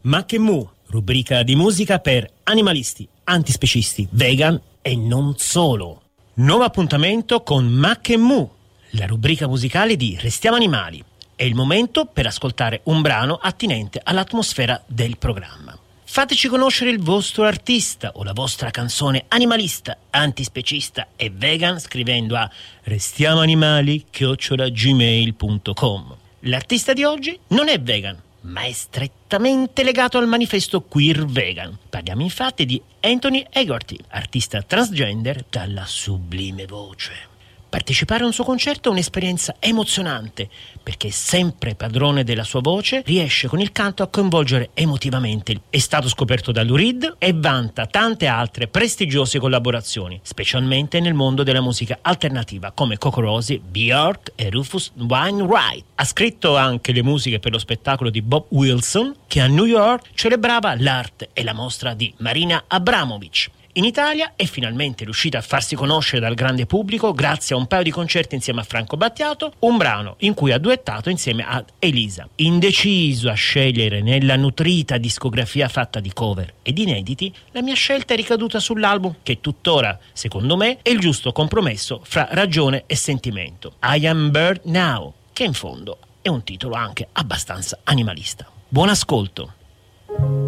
Ma che mu, rubrica di musica per animalisti, antispecisti, vegan e non solo. Nuovo appuntamento con Ma che mu, la rubrica musicale di Restiamo Animali. È il momento per ascoltare un brano attinente all'atmosfera del programma. Fateci conoscere il vostro artista o la vostra canzone animalista, antispecista e vegan scrivendo a restiamoanimali@gmail.com. L'artista di oggi non è vegan, ma è strettamente legato al manifesto queer vegan. Parliamo infatti di Anthony Hegarty, artista transgender dalla sublime voce. Partecipare a un suo concerto è un'esperienza emozionante, perché sempre padrone della sua voce, riesce con il canto a coinvolgere emotivamente. È stato scoperto da Lou Reed e vanta tante altre prestigiose collaborazioni, specialmente nel mondo della musica alternativa, come Coco Rosie, Björk e Rufus Wainwright. Ha scritto anche le musiche per lo spettacolo di Bob Wilson, che a New York celebrava l'arte e la mostra di Marina Abramovic. In Italia è finalmente riuscita a farsi conoscere dal grande pubblico grazie a un paio di concerti insieme a Franco Battiato, un brano in cui ha duettato insieme ad Elisa. Indeciso a scegliere nella nutrita discografia fatta di cover ed inediti, la mia scelta è ricaduta sull'album che tuttora, secondo me, è il giusto compromesso fra ragione e sentimento. I Am Bird Now, che in fondo è un titolo anche abbastanza animalista. Buon ascolto!